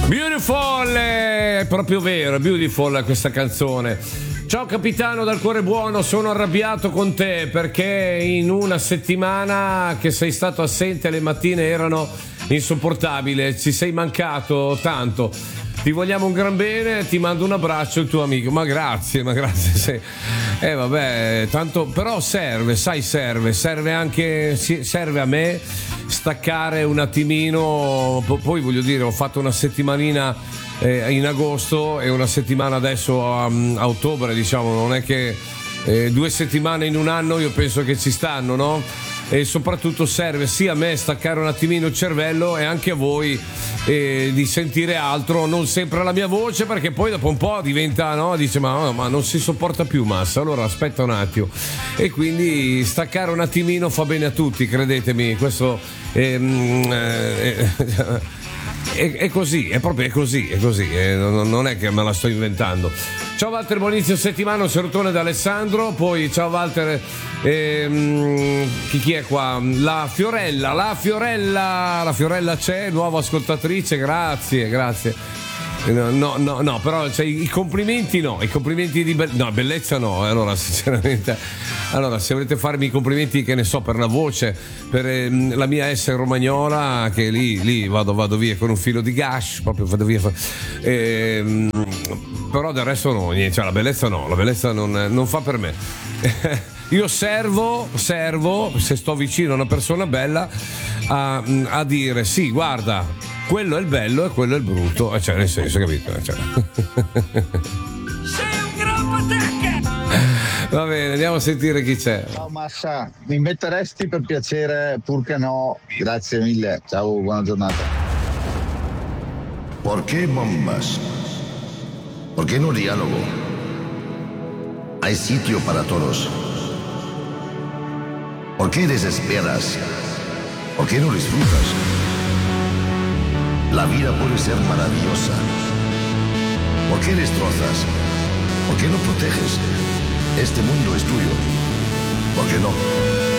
Beautiful, è proprio vero, beautiful questa canzone. Ciao capitano dal cuore buono, sono arrabbiato con te perché in una settimana che sei stato assente le mattine erano insopportabili, ci sei mancato tanto. Ti vogliamo un gran bene, ti mando un abbraccio, il tuo amico. Ma grazie. Vabbè, tanto, però serve anche, serve a me staccare un attimino. Poi voglio dire, ho fatto una settimanina in agosto e una settimana adesso a ottobre, diciamo, non è che 2 settimane in un anno io penso che ci stanno, no? E soprattutto serve sia a me staccare un attimino il cervello e anche a voi di sentire altro, non sempre la mia voce, perché poi dopo un po' diventa, no? Dice ma non si sopporta più Massa, allora aspetta un attimo, e quindi staccare un attimino fa bene a tutti, credetemi, questo è così, è proprio così, non è che me la sto inventando. Ciao Walter, buon inizio settimana, un salutone da Alessandro. Poi ciao Walter, chi è qua? La Fiorella c'è, nuova ascoltatrice, grazie. No, però cioè, i complimenti di bellezza no, allora sinceramente, se volete farmi i complimenti, che ne so, per la voce, per la mia S romagnola, che lì vado via con un filo di gas, proprio vado via, però del resto no, niente, cioè la bellezza non fa per me. Io servo, se sto vicino a una persona bella, a dire sì, guarda, quello è il bello e quello è il brutto, cioè nel senso, capito? Cioè. Sei un gran patacca! Va bene, andiamo a sentire chi c'è. Ciao Massa, mi metteresti per piacere, pur che no? Grazie mille, ciao, buona giornata. ¿Por qué bombas? ¿Por qué no diálogo? Hay sitio para todos. ¿Por qué desesperas? ¿Por qué no disfrutas? La vida puede ser maravillosa. ¿Por qué destrozas? ¿Por qué no proteges? Este mundo es tuyo. ¿Por qué no?